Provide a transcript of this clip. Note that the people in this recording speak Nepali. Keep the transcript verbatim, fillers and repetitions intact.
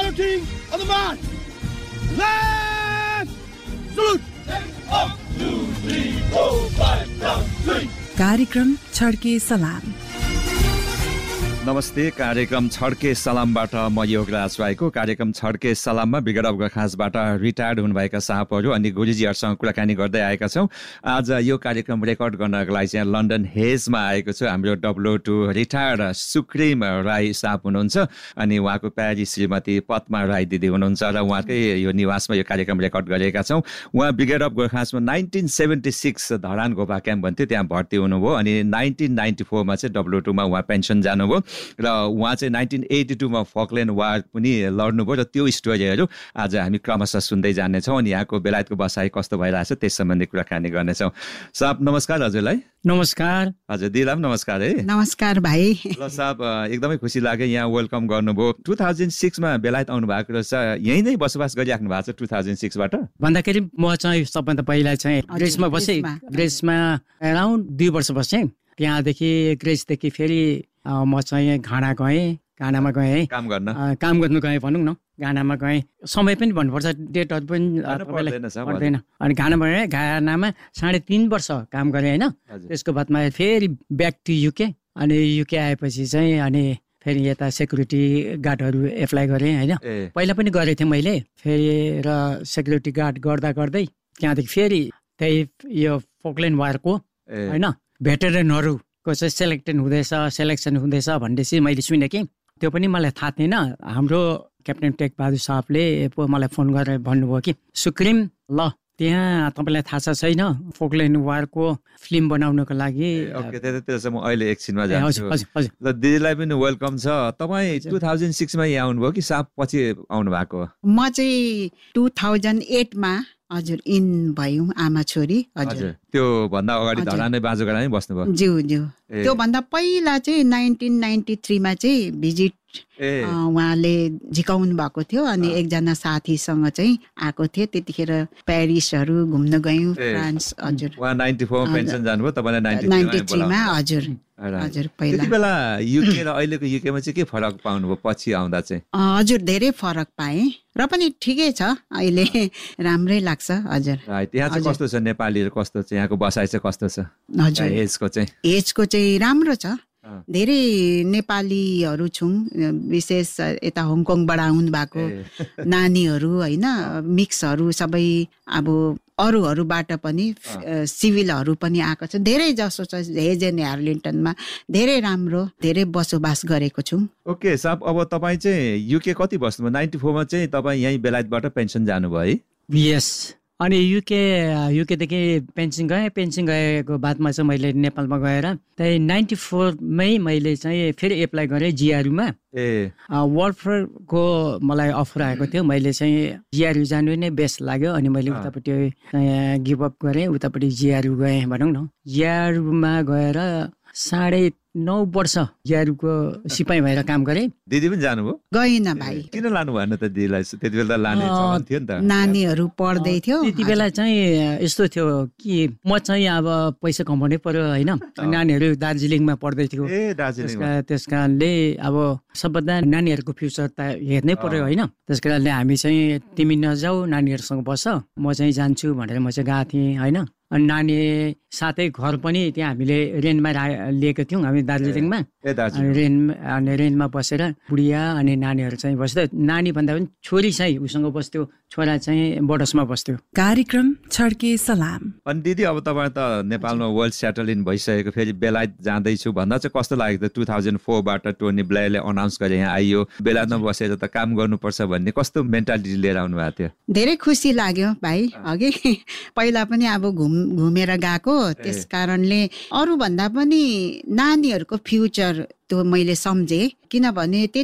Starting on the march. Left. Salute. One, two, three, four, five, down, three. कार्यक्रम छड्के सलाम। नमस्ते, कार्यक्रम छड्के सलामबाट म योगराज राईको। कार्यक्रम छड्के सलाममा विगत अवका खासबाट रिटायर्ड हुनुभएका साहबहरू अनि गुरुजीहरूसँग कुराकानी गर्दै आएका छौँ। आज यो कार्यक्रम रेकर्ड गर्नको लागि चाहिँ लन्डन हेजमा आएको छु। हाम्रो डब्लु टू रिटायर्ड सुक्रिम राई साहब हुनुहुन्छ अनि उहाँको प्यारी श्रीमती पद्मा राई दिदी हुनुहुन्छ र उहाँकै यो निवासमा यो कार्यक्रम रेकर्ड गरेका छौँ। उहाँ brigade of गोर्खासमा nineteen seventy six Dharan Gopa camp भन्थ्यो, त्यहाँ भर्ती हुनुभयो अनि नाइन्टिन नाइन्टी फोरमा चाहिँ डब्लु टूमा उहाँ पेन्सन जानुभयो र उहाँ चाहिँ नाइन्टिन एटी टूमा फकल्यान्ड वार पनि लड्नुभयो र त्यो स्टोरीहरू आज हामी क्रमशः सुन्दै जानेछौँ अनि यहाँको बेलायतको बसाइ कस्तो भइरहेछ त्यस सम्बन्धी कुराकानी गर्नेछौँ। साहब नमस्कार। हजुरलाई नमस्कार। हजुर दिदीलाई पनि नमस्कार है। नमस्कार भाइ। ल साहब, एकदमै खुसी लाग्यो यहाँ वेलकम गर्नुभयो। टु थाउजन्ड सिक्समा बेलायत आउनु भएको रहेछ, यहीँ नै बसोबास गरिराख्नु भएको छ टु थाउजन्ड सिक्सबाट भन्दाखेरि म चाहिँ सबभन्दा पहिला चाहिँ ग्रेसमा बसेँ। ग्रेसमा एराउन्ड दुई वर्ष बसेँ। त्यहाँदेखि ग्रेसदेखि फेरि म चाहिँ घाना गएँ। घानामा गएँ काम गर्न काम गर्नु गएँ भनौँ न। घानामा गएँ, समय पनि भन्नुपर्छ, डेटहरू पनि पर्दैन। अनि घानामा गएँ, घानामा साढे तिन वर्ष काम गरेँ होइन। त्यसको बादमा फेरि ब्याक टु युके। अनि युके आएपछि चाहिँ अनि फेरि यता सेक्युरिटी गार्डहरू एप्लाई गरेँ होइन। पहिला पनि गरेको थिएँ मैले, फेरि र सेक्युरिटी गार्ड गर्दा गर्दै त्यहाँदेखि फेरि त्यही यो फोकल्यान्ड वारको होइन भेटरेनहरूको चाहिँ सेलेक्टेड हुँदैछ सेलेक्सन हुँदैछ भन्ने चाहिँ मैले सुनेँ कि त्यो पनि मलाई थाहा थिएन। हाम्रो क्याप्टेन टेक बहादुर साहबले पो मलाई फोन गरेर भन्नुभयो कि सुक्रिम ल त्यहाँ तपाईँलाई थाहा छ छैन फोकल्यान्ड वारको फिल्म बनाउनको लागि। म अहिले एकछिनमा जान्छु। ल दिदीलाई पनि वेलकम छ। तपाईँ टु थाउजन्ड सिक्समा यहाँ आउनुभयो कि साहब पछि आउनु भएको? म चाहिँ टु थाउजन्ड एटमा हजुर इन भयौँ आमा छोरी। हजुर त्यो भन्दा अगाडि धरानै बाजुगाडामै बस्नुभयो? ज्यू ज्यू त्यो भन्दा पहिला चाहिँ नाइन्टिन नाइन्टी थ्रीमा चाहिँ भिजिट उहाँले झिकाउनु भएको थियो अनि एकजना साथीसँग चाहिँ आएको थियो। त्यतिखेर पेरिसहरू घुम्न गयौँ, फ्रान्स। हजुर उहाँ नाइन्टी फोरमा पेन्सन जानुभयो, तपाईँलाई नाइन्टी थ्रीमा। हजुर हजुर पहिला। त्यति बेला युके र अहिलेको युकेमा चाहिँ के फरक पाउनुभयो पछि आउँदा चाहिँ? हजुर धेरै फरक पाएँ र पनि ठिकै छ, अहिले राम्रै लाग्छ। हजुर त्यहाँ चाहिँ कस्तो छ, नेपालीहरू कस्तो छ, यहाँको बसाइ चाहिँ कस्तो छ? हजुर एजको चाहिँ एजको चाहिँ राम्रो छ। धेरै नेपालीहरू छौँ, विशेष यता हङकङबाट आउनु भएको नानीहरू होइन, मिक्सहरू सबै अब अरूहरूबाट पनि सिभिलहरू पनि आएको छ। धेरै जसो छ हेज एन्ड हार्लिन्टनमा, धेरै राम्रो धेरै बसोबास गरेको छौँ। ओके साहब, अब तपाईँ चाहिँ युके कति बस्नुभयो? नाइन्टी फोरमा चाहिँ तपाईँ यहीँ बेलायतबाट पेन्सन जानुभयो है? यस। अनि युके युकेदेखि पेन्सन गएँ। पेन्सन गएको बादमा चाहिँ मैले नेपालमा गएर त्यही नाइन्टी फोरमै मैले चाहिँ फेरि एप्लाई गरेँ जिआरयुमा। ए वर्ल्डको मलाई अफर आएको थियो, मैले चाहिँ जिआरयु जानु नै बेस्ट लाग्यो अनि मैले उतापट्टि गिभअप गरेँ, उतापट्टि जिआरयु गएँ भनौँ न। जिआरयुमा गएर साढे नौ वर्ष जिआरयुको सिपाही भएर काम गरेँ। दिदी पनि जानुभयो? गएन भाइ। किन लानु भएन त दिदीलाई? त्यति बेला लाने चलन थियो नि त, नानीहरू पढ्दै थियो। त्यति बेला चाहिँ यस्तो थियो कि म चाहिँ अब पैसा कमाउनै पर्यो होइन। नानीहरू दार्जिलिङमा पढ्दै थियो। ए दार्जिलिङ। त्यस कारणले अब सबभन्दा नानीहरूको फ्युचर त हेर्नै पर्यो होइन। त्यस कारणले हामी चाहिँ तिमी नजाऊ नानीहरूसँग बस, म चाहिँ जान्छु भनेर म चाहिँ गएको थिएँ होइन। अनि नानी साथै घर पनि त्यहाँ हामीले रेन्टमा लिएको थियौँ हामी दार्जिलिङमा। रेन्ट अनि रेन्टमा बसेर बुढिया अनि नानीहरू चाहिँ बस्थ्यो। नानी भन्दा पनि छोरी चाहिँ उसँग बस्थ्यो, छोरा चाहिँ बोर्डर्समा बस्थ्यो। कार्यक्रम छड्के सलाम। अनि दिदी अब तपाईँ त नेपालमा वेल सेटल इन भइसकेको, फेरि बेलायत जाँदैछु भन्दा चाहिँ कस्तो लागेको थियो? टु थाउजन्ड फोरबाट टोनी ब्लेयरले अनाउन्स गरे यहाँ आइयो, बेलायतमा बसेर त काम गर्नुपर्छ भन्ने कस्तो मेन्टालिटी लिएर आउनु भएको थियो? धेरै खुसी लाग्यो भाइ। अघि पहिला पनि अब घुम घुमेर गएको, त्यस कारणले अरूभन्दा पनि नानीहरूको फ्युचर त्यो मैले सम्झेँ। किनभने